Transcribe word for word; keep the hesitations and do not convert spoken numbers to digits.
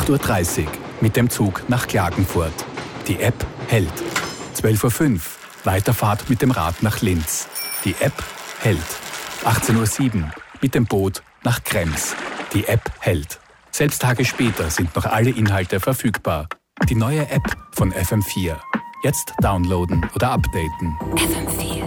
acht Uhr dreißig mit dem Zug nach Klagenfurt. Die App hält. zwölf Uhr fünf Weiterfahrt mit dem Rad nach Linz. Die App hält. achtzehn Uhr sieben mit dem Boot nach Krems. Die App hält. Selbst Tage später sind noch alle Inhalte verfügbar. Die neue App von F M vier. Jetzt downloaden oder updaten. F M vier.